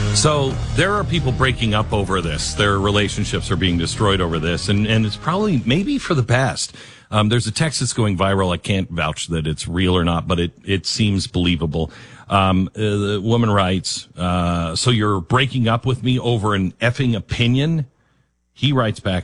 So there are people breaking up over this. Their relationships are being destroyed over this, and it's probably maybe for the best. There's a text that's going viral. I can't vouch that it's real or not, but it seems believable. The woman writes, so you're breaking up with me over an effing opinion? He writes back,